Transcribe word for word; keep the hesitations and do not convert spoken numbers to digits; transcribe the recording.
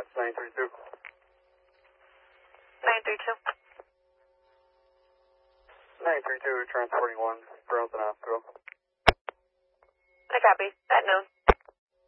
That's nine three two. nine three two. nine three two, transporting one, Burlington Hospital. I copy. At noon.